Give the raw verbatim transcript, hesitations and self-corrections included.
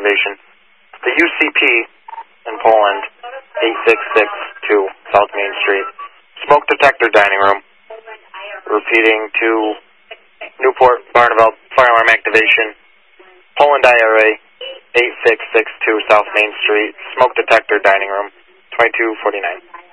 activation. The U C P in Poland, eight six six two South Main Street. Smoke detector dining room. Repeating to Newport, Barneveld, fire alarm activation. Poland I R A, eight six six two South Main Street. Smoke detector dining room, twenty-two forty-nine.